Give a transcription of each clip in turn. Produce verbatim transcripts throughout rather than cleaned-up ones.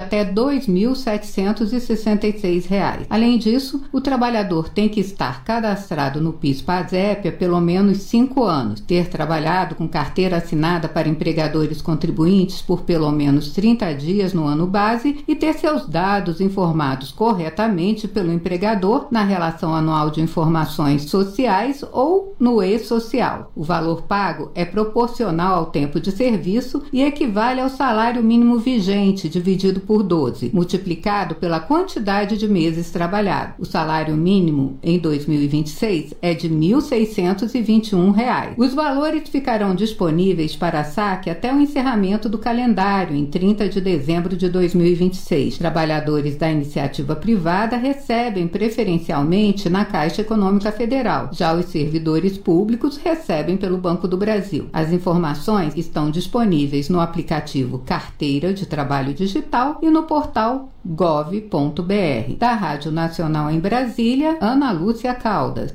até dois mil setecentos e sessenta e seis reais. Além disso, o trabalhador tem que estar cadastrado no PIS/PASEP há pelo menos cinco anos, ter trabalhado com carteira assinada para empregadores contribuintes por pelo menos trinta dias no ano base e ter seus dados informados corretamente pelo empregador na relação anual de informações sociais ou no e-social. O valor pago é proporcional ao tempo de serviço e equivale ao salário mínimo vigente dividido por doze, multiplicado pela quantidade de meses trabalhados. O salário mínimo em dois mil e vinte e seis é de mil seiscentos e vinte e um reais. Os valores ficarão disponíveis para saque até o encerramento do calendário em trinta de dezembro de dois mil e vinte e seis. Trabalhadores da iniciativa privada recebem preferencialmente na Caixa Econômica Federal. Já os servidores públicos recebem pelo Banco do Brasil. As informações estão disponíveis no aplicativo Carteira de Trabalho Digital e no portal gov ponto br. Da Rádio Nacional em Brasília, Ana Lúcia Caldas.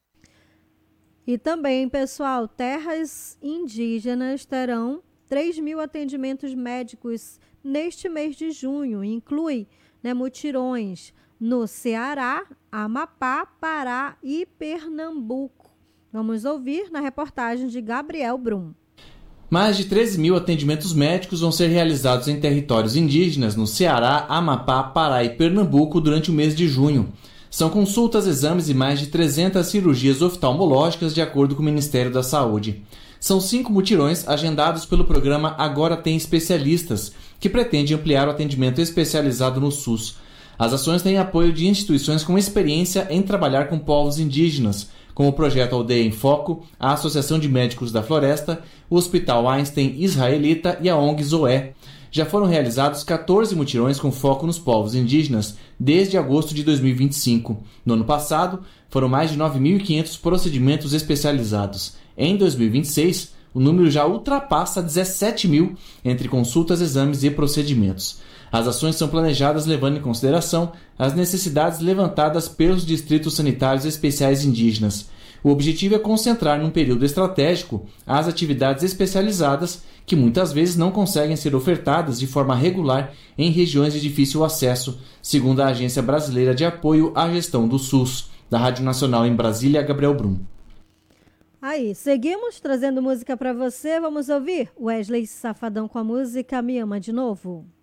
E também, pessoal, terras indígenas terão três mil atendimentos médicos neste mês de junho. Inclui, né, mutirões no Ceará, Amapá, Pará e Pernambuco. Vamos ouvir na reportagem de Gabriel Brum. Mais de treze mil atendimentos médicos vão ser realizados em territórios indígenas no Ceará, Amapá, Pará e Pernambuco durante o mês de junho. São consultas, exames e mais de trezentas cirurgias oftalmológicas, de acordo com o Ministério da Saúde. São cinco mutirões agendados pelo programa Agora Tem Especialistas, que pretende ampliar o atendimento especializado no SUS. As ações têm apoio de instituições com experiência em trabalhar com povos indígenas, como o Projeto Aldeia em Foco, a Associação de Médicos da Floresta, o Hospital Einstein Israelita e a ONG Zoé. Já foram realizados quatorze mutirões com foco nos povos indígenas desde agosto de dois mil e vinte e cinco. No ano passado, foram mais de nove mil e quinhentos procedimentos especializados. Em dois mil e vinte e seis, o número já ultrapassa dezessete mil entre consultas, exames e procedimentos. As ações são planejadas levando em consideração as necessidades levantadas pelos distritos sanitários especiais indígenas. O objetivo é concentrar num período estratégico as atividades especializadas que muitas vezes não conseguem ser ofertadas de forma regular em regiões de difícil acesso, segundo a Agência Brasileira de Apoio à Gestão do SUS. Da Rádio Nacional em Brasília, Gabriel Brum. Aí, seguimos trazendo música para você. Vamos ouvir Wesley Safadão com a música Me Ama de Novo.